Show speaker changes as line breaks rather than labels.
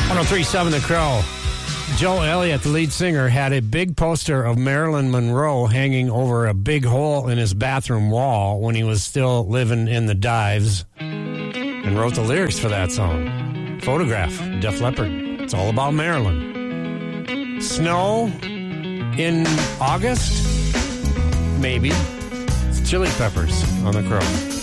1037 The Crow. Joe Elliott, the lead singer, had a big poster of Marilyn Monroe hanging over a big hole in his bathroom wall when he was still living in the dives and wrote the lyrics for that song. Photograph, Def Leppard. It's all about Marilyn. Snow in August? Maybe. It's Chili Peppers on The Crow.